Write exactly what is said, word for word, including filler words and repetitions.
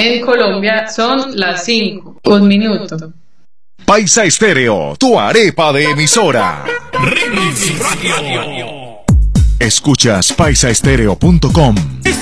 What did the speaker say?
En Colombia son las cinco. Un minuto. Paisa Estéreo, tu arepa de emisora. Escuchas paisa estéreo punto com.